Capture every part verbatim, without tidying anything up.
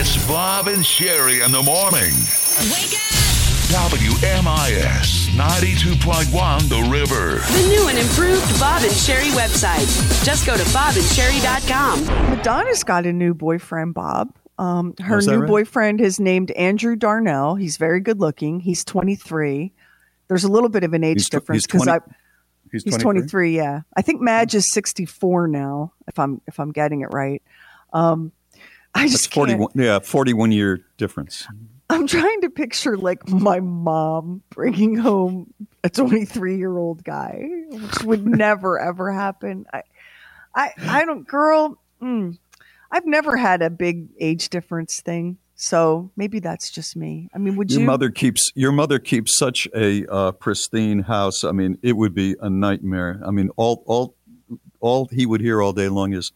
It's Bob and Sherry in the morning. Wake up! W M I S ninety-two point one The River. The new and improved Bob and Sherry website. Just go to bob and sherry dot com. Madonna's got a new boyfriend, Bob. Um, her Oh, is that new right? boyfriend is named Andrew Darnell. He's very good looking. He's twenty-three. There's a little bit of an age He's tw- difference he's because I. twenty He's He's twenty-three. twenty-three. Yeah, I think Madge is sixty-four now. If I'm if I'm getting it right. Um, I That's just can't. forty-one. Yeah, forty-one year difference. I'm trying to picture like my mom bringing home a twenty-three year old guy, which would never ever happen. I, I, I don't, girl. Mm, I've never had a big age difference thing, so maybe that's just me. I mean, would Your you? mother keeps your mother keeps such a uh, pristine house. I mean, it would be a nightmare. I mean, all all all he would hear all day long is,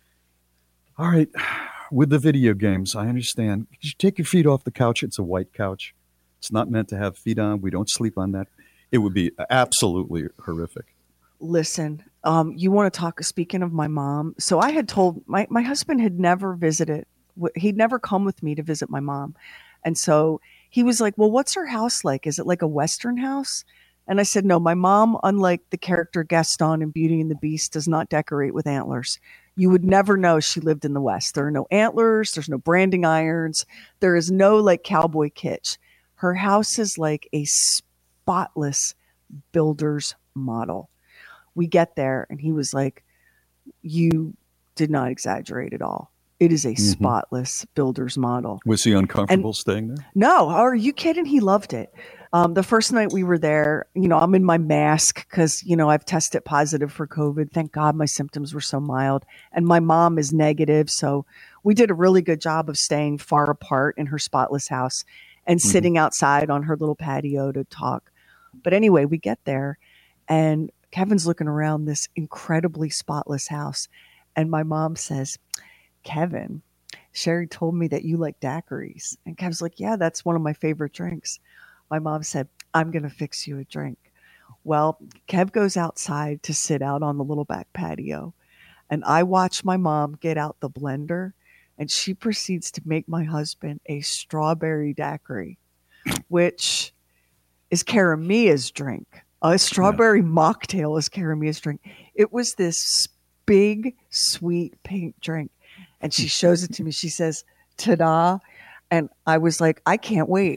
"All right, with the video games, I understand. Could you take your feet off the couch? It's a white couch. It's not meant to have feet on. We don't sleep on that." It would be absolutely horrific. Listen, um, you want to talk, speaking of my mom. So I had told my, my husband had never visited, he'd never come with me to visit my mom. And so he was like, well, what's her house like? Is it like a Western house? And I said, no, my mom, unlike the character Gaston in Beauty and the Beast, does not decorate with antlers. You would never know she lived in the West. There are no antlers. There's no branding irons. There is no like cowboy kitsch. Her house is like a spotless builder's model. We get there and he was like, you did not exaggerate at all. It is a Mm-hmm. spotless builder's model. Was he uncomfortable And- staying there? No, are you kidding? He loved it. Um, the first night we were there, you know, I'm in my mask because, you know, I've tested positive for COVID. Thank God my symptoms were so mild. And my mom is negative. So we did a really good job of staying far apart in her spotless house and Mm-hmm. sitting outside on her little patio to talk. But anyway, we get there and Kevin's looking around this incredibly spotless house. And my mom says, Kevin, Sherry told me that you like daiquiris. And Kevin's like, yeah, that's one of my favorite drinks. My mom said, I'm going to fix you a drink. Well, Kev goes outside to sit out on the little back patio. And I watch my mom get out the blender and she proceeds to make my husband a strawberry daiquiri, which is Karamia's drink. A strawberry mocktail is Karamia's drink. It was this big, sweet pink drink. And she shows it to me. She says, ta-da. And I was like, I can't wait.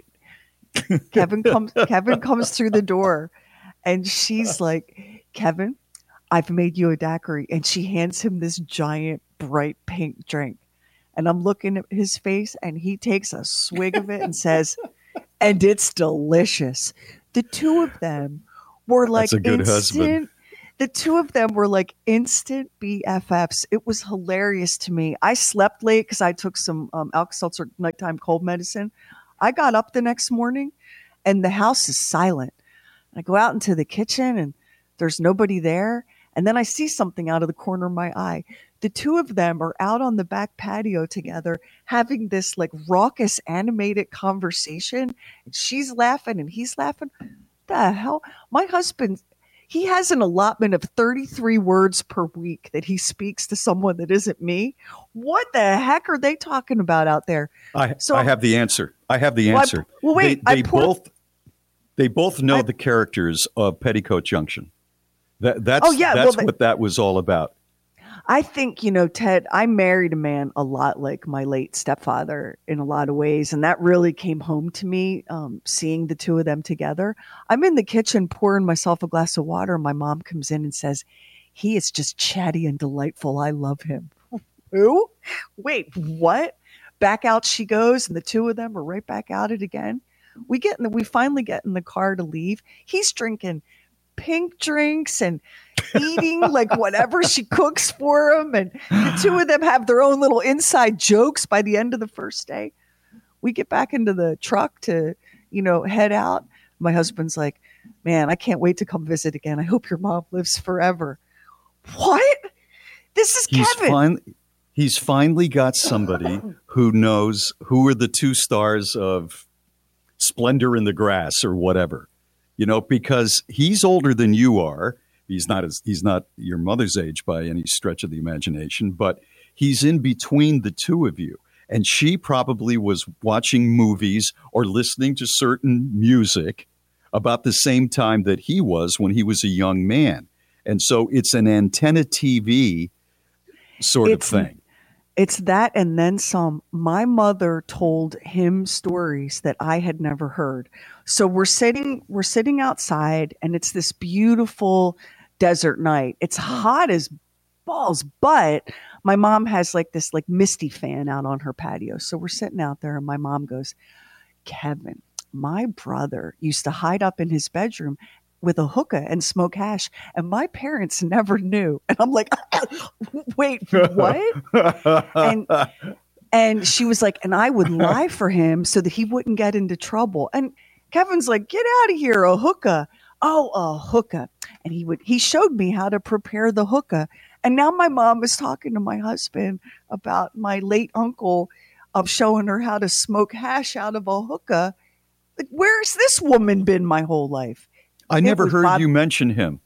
Kevin comes Kevin comes through the door and she's like, Kevin, I've made you a daiquiri. And she hands him this giant, bright pink drink. And I'm looking at his face and he takes a swig of it and says, and it's delicious. The two of them were like That's a good instant. husband. The two of them were like instant B F Fs. It was hilarious to me. I slept late because I took some um, Alka-Seltzer nighttime cold medicine. I got up the next morning and the house is silent. I go out into the kitchen and there's nobody there. And then I see something out of the corner of my eye. The two of them are out on the back patio together having this like raucous animated conversation. And she's laughing and he's laughing. The hell? My husband, he has an allotment of thirty-three words per week that he speaks to someone that isn't me. What the heck are they talking about out there? I, So- I have the answer. I have the Well, I- answer. well, wait, They, I they poured- both they both know I- the characters of Petticoat Junction. That that's Oh, yeah, well, that's they- what that was all about. I think, you know, Ted, I married a man a lot like my late stepfather in a lot of ways. And that really came home to me, um, seeing the two of them together. I'm in the kitchen pouring myself a glass of water. And my mom comes in and says, he is just chatty and delightful. I love him. Who? Wait, what? Back out she goes. And the two of them are right back at it again. We get in the, we finally get in the car to leave. He's drinking pink drinks and eating like whatever she cooks for him. And the two of them have their own little inside jokes by the end of the first day. We get back into the truck to, you know, head out. My husband's like, man, I can't wait to come visit again. I hope your mom lives forever. What? This is He's Kevin. fin- he's finally got somebody who knows who are the two stars of Splendor in the Grass or whatever. You know, because he's older than you are. He's not as he's not your mother's age by any stretch of the imagination, but he's in between the two of you. And she probably was watching movies or listening to certain music about the same time that he was when he was a young man. And so it's an antenna T V sort It's- of thing. It's that and then some. My mother told him stories that I had never heard. So we're sitting we're sitting outside and it's this beautiful desert night. It's hot as balls, but my mom has like this like misty fan out on her patio. So we're sitting out there and my mom goes, "Kevin, my brother used to hide up in his bedroom with a hookah and smoke hash, and my parents never knew." And I'm like, "Wait, what?" and and she was like, "And I would lie for him so that he wouldn't get into trouble." And Kevin's like, "Get out of here, a hookah." Oh, a hookah. And he would he showed me how to prepare the hookah. And now my mom is talking to my husband about my late uncle of showing her how to smoke hash out of a hookah. Like, where's this woman been my whole life? I It never was heard Bob- you mention him.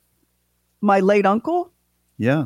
My late uncle? Yeah.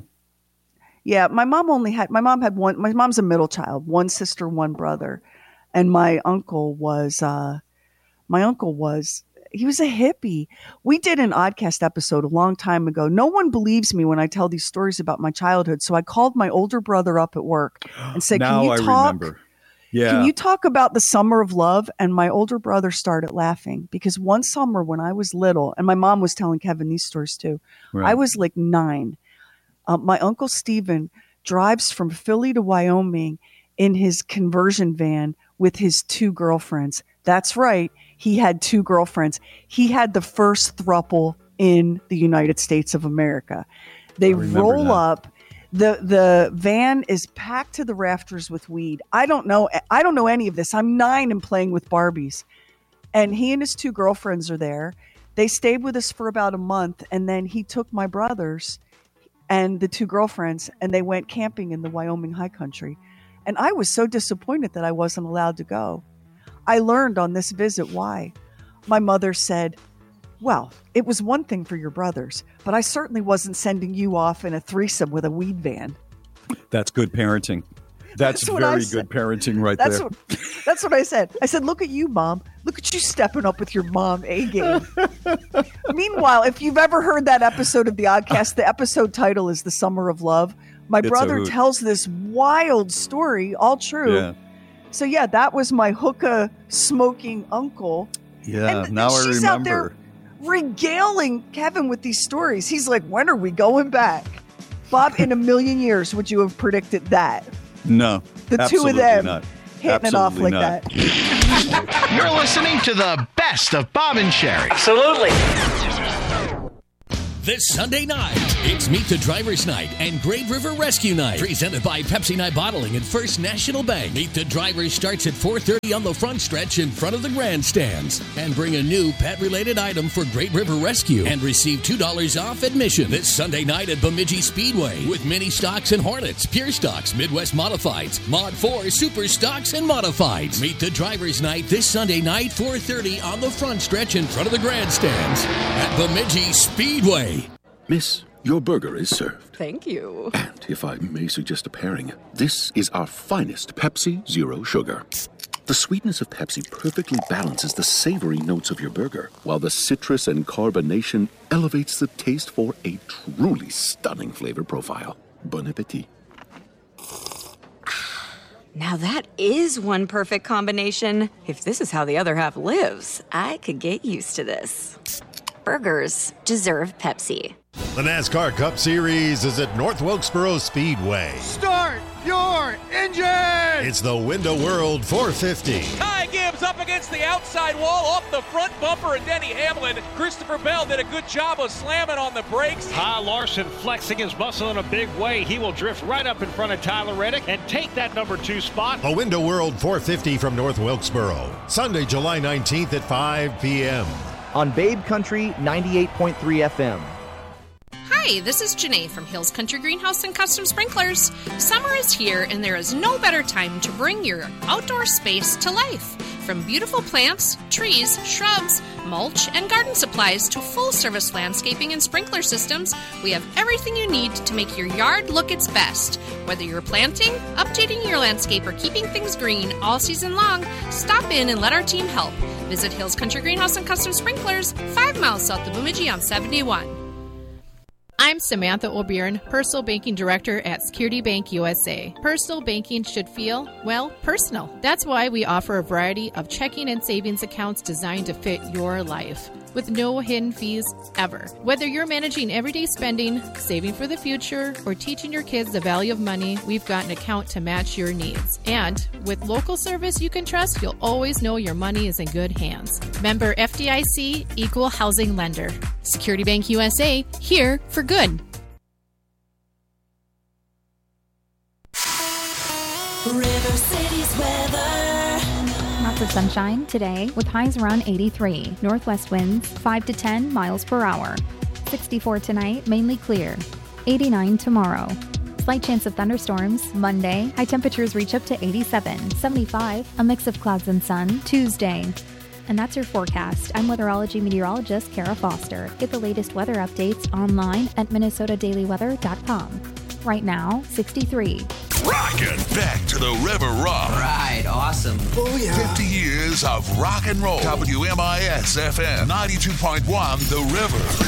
Yeah, my mom only had my mom had one my mom's a middle child, one sister, one brother. And my uncle was uh my uncle was he was a hippie. We did an Oddcast episode a long time ago. No one believes me when I tell these stories about my childhood. So I called my older brother up at work and said, now "Can you I talk? remember. Yeah. Can you talk about the summer of love?" And my older brother started laughing because one summer when I was little, and my mom was telling Kevin these stories too. Right. I was like nine. Um, my uncle Stephen drives from Philly to Wyoming in his conversion van with his two girlfriends. That's right. He had two girlfriends. He had the first throuple in the United States of America. They remember roll that. up. The the van is packed to the rafters with weed. I don't know. I don't know any of this. I'm nine and playing with Barbies. And he and his two girlfriends are there. They stayed with us for about a month. And then he took my brothers and the two girlfriends and they went camping in the Wyoming high country. And I was so disappointed that I wasn't allowed to go. I learned on this visit why. My mother said, "Well, it was one thing for your brothers, but I certainly wasn't sending you off in a threesome with a weed van." That's good parenting. That's, That's what I very said. good parenting right That's there. what that's what I said. I said, "Look at you, Mom. Look at you stepping up with your mom A game." Meanwhile, if you've ever heard that episode of the Oddcast, the episode title is "The Summer of Love." My It's a brother hoot. tells this wild story, all true. Yeah. So yeah, that was my hookah smoking uncle. Yeah. And now I she's remember. out there regaling Kevin with these stories. He's like, "When are we going back?" Bob, in a million years, would you have predicted that? No. The two absolutely of them not. hitting it off Absolutely like not. that. You're listening to the best of Bob and Sherry. Absolutely. This Sunday night, it's Meet the Drivers Night and Great River Rescue Night, presented by Pepsi Night Bottling and First National Bank. Meet the Drivers starts at four thirty on the front stretch in front of the grandstands. And bring a new pet-related item for Great River Rescue and receive two dollars off admission this Sunday night at Bemidji Speedway with Mini Stocks and Hornets, Pure Stocks, Midwest Modifieds, Mod four, Super Stocks, and Modifieds. Meet the Drivers Night this Sunday night, four thirty on the front stretch in front of the grandstands at Bemidji Speedway. Miss, your burger is served. Thank you. And if I may suggest a pairing, this is our finest Pepsi Zero Sugar. The sweetness of Pepsi perfectly balances the savory notes of your burger, while the citrus and carbonation elevates the taste for a truly stunning flavor profile. Bon appetit. Now that is one perfect combination. If this is how the other half lives, I could get used to this. Burgers deserve Pepsi. The NASCAR Cup Series is at North Wilkesboro Speedway. Start your engine! It's the Window World four fifty. Ty Gibbs up against the outside wall, off the front bumper, and Denny Hamlin. Christopher Bell did a good job of slamming on the brakes. Kyle Larson flexing his muscle in a big way. He will drift right up in front of Tyler Reddick and take that number two spot. The Window World four fifty from North Wilkesboro. Sunday, July nineteenth at five p.m. on Babe Country ninety-eight point three F M. Hi, Hi, this is Janae from Hills Country Greenhouse and Custom Sprinklers. Summer is here, and there is no better time to bring your outdoor space to life. From beautiful plants, trees, shrubs, mulch, and garden supplies to full-service landscaping and sprinkler systems, we have everything you need to make your yard look its best. Whether you're planting, updating your landscape, or keeping things green all season long, stop in and let our team help. Visit Hills Country Greenhouse and Custom Sprinklers, five miles south of Bemidji on seventy-one. I'm Samantha O'Byrne, Personal Banking Director at Security Bank U S A. Personal banking should feel, well, personal. That's why we offer a variety of checking and savings accounts designed to fit your life, with no hidden fees ever. Whether you're managing everyday spending, saving for the future, or teaching your kids the value of money, we've got an account to match your needs. And with local service you can trust, you'll always know your money is in good hands. Member F D I C, Equal Housing Lender. Security Bank U S A, here for good. River City's weather. Lots of sunshine today with highs around eighty-three. Northwest winds five to ten miles per hour. sixty-four tonight, mainly clear. eighty-nine tomorrow. Slight chance of thunderstorms. Monday, high temperatures reach up to eighty-seven. seventy-five, a mix of clouds and sun. Tuesday. And that's your forecast. I'm weatherology meteorologist Kara Foster. Get the latest weather updates online at minnesota daily weather dot com. Right now, sixty-three. Rockin' back to the River Rock. Right, awesome. Oh, yeah. fifty years of rock and roll. W M I S F M ninety-two point one, The River.